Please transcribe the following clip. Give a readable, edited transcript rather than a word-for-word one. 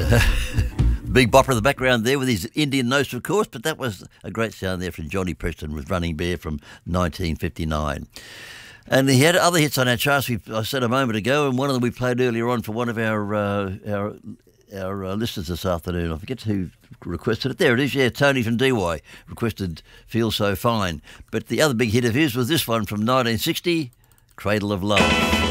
Big bopper in the background there with his Indian notes, of course, but that was a great sound there from Johnny Preston with Running Bear from 1959. And he had other hits on our charts, I said a moment ago, and one of them we played earlier on for one of our listeners this afternoon. I forget who requested it. There it is, yeah, Tony from DY requested Feel So Fine. But the other big hit of his was this one from 1960, Cradle of Love.